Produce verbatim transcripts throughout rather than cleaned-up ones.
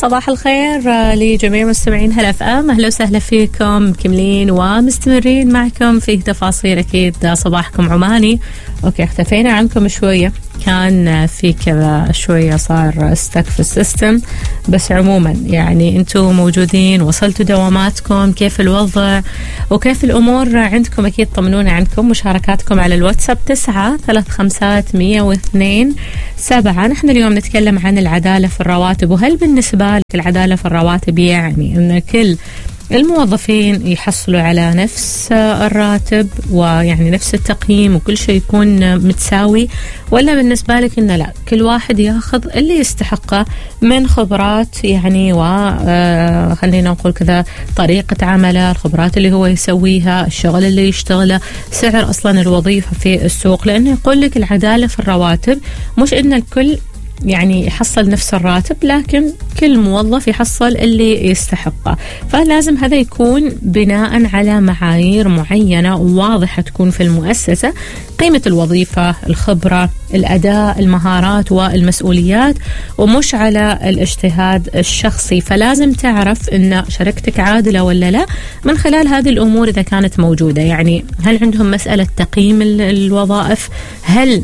صباح الخير لجميع مستمعين هلا اف ام، اهلا وسهلا فيكم، مكملين ومستمرين معكم في تفاصيل. اكيد صباحكم عماني. اوكي اختفينا عنكم شويه، كان في كذا شويه صار ستك في السيستم، بس عموما يعني انتم موجودين، وصلتوا دواماتكم، كيف الوضع وكيف الامور عندكم؟ اكيد طمنونا عنكم. مشاركاتكم على الواتساب تسعة ثلاث خمسات مية واثنين سبعة. نحن اليوم نتكلم عن العدالة في الرواتب، وهل بالنسبة لك العدالة في الرواتب يعني ان كل الموظفين يحصلوا على نفس الراتب ويعني نفس التقييم وكل شيء يكون متساوي، ولا بالنسبة لك إنه لا، كل واحد ياخذ اللي يستحقه من خبرات يعني و آه خلينا نقول كذا طريقة عمله، الخبرات اللي هو يسويها، الشغل اللي يشتغله، سعر أصلا الوظيفة في السوق. لأنه يقول لك العدالة في الرواتب مش إن الكل يعني يحصل نفس الراتب، لكن كل موظف يحصل اللي يستحقه. فلازم هذا يكون بناء على معايير معينة وواضحة تكون في المؤسسة، قيمة الوظيفة، الخبرة، الأداء، المهارات والمسؤوليات، ومش على الاجتهاد الشخصي. فلازم تعرف إن شركتك عادلة ولا لا من خلال هذه الأمور إذا كانت موجودة. يعني هل عندهم مسألة تقييم الوظائف؟ هل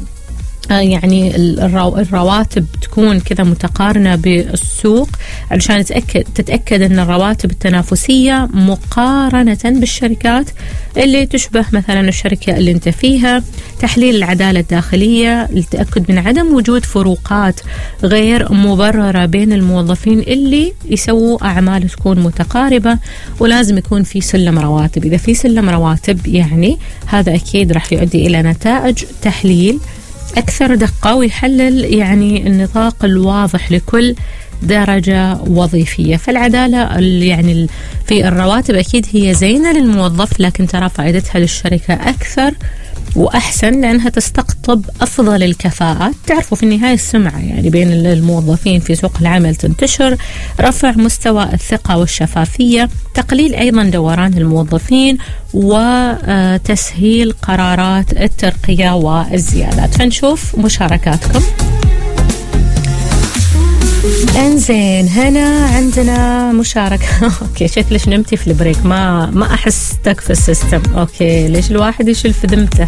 يعني الرواتب تكون كذا متقارنة بالسوق علشان تتأكد, تتأكد أن الرواتب التنافسية مقارنة بالشركات اللي تشبه مثلا الشركة اللي انت فيها. تحليل العدالة الداخلية للتأكد من عدم وجود فروقات غير مبررة بين الموظفين اللي يسووا أعمال تكون متقاربة. ولازم يكون في سلم رواتب. إذا في سلم رواتب يعني هذا أكيد راح يؤدي إلى نتائج تحليل أكثر دقة، ويحلل يعني النطاق الواضح لكل درجة وظيفية. فالعدالة يعني في الرواتب أكيد هي زينة للموظف، لكن ترى فائدتها للشركة أكثر وأحسن، لأنها تستقطب أفضل الكفاءات. تعرفوا في النهاية السمعة يعني بين الموظفين في سوق العمل تنتشر، رفع مستوى الثقة والشفافية، تقليل أيضا دوران الموظفين، وتسهيل قرارات الترقية والزيادات. فنشوف مشاركاتكم. انزين هنا عندنا مشاركة. اوكي شكلش نمتي في البريك، ما ما احس تك في السيستم. اوكي ليش الواحد يشيل في ذمته؟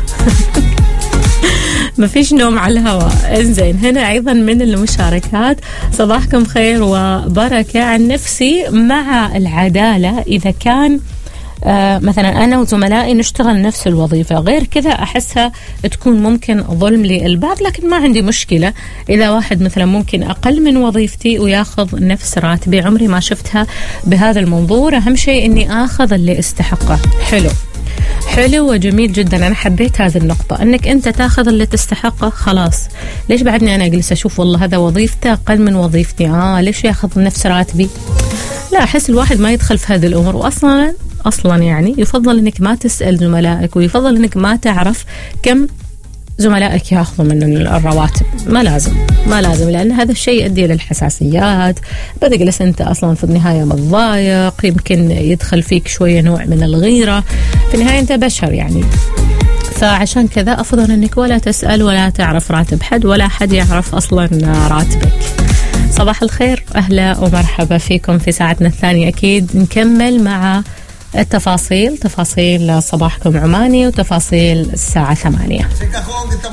ما فيش نوم على الهواء. انزين هنا ايضا من المشاركات، صباحكم خير وبركة. عن نفسي مع العدالة اذا كان آه مثلا أنا وزملائي نشتغل نفس الوظيفة، غير كذا أحسها تكون ممكن ظلم للبعض. لكن ما عندي مشكلة إذا واحد مثلا ممكن أقل من وظيفتي وياخذ نفس راتبي. عمري ما شفتها بهذا المنظور. أهم شيء إني آخذ اللي استحقه. حلو حلو وجميل جدا. أنا حبيت هذه النقطة، أنك أنت تاخذ اللي تستحقه. خلاص ليش بعدني أنا أجلس أشوف والله هذا وظيفته أقل من وظيفتي، آه ليش ياخذ نفس راتبي؟ لا، أحس الواحد ما يدخل في هذه الأمور. وأصلا أصلا يعني يفضل أنك ما تسأل زملائك، ويفضل أنك ما تعرف كم زملائك ياخذوا من الرواتب. ما لازم ما لازم لأن هذا الشيء يؤدي للحساسيات. بتجلس أنت أصلا في النهاية متضايق، يمكن يدخل فيك شوية نوع من الغيرة. في النهاية أنت بشر يعني. فعشان كذا أفضل أنك ولا تسأل ولا تعرف راتب حد، ولا حد يعرف أصلا راتبك. صباح الخير، أهلا ومرحبا فيكم في ساعتنا الثانية. أكيد نكمل مع التفاصيل، تفاصيل صباحكم عماني وتفاصيل الساعة ثمانية.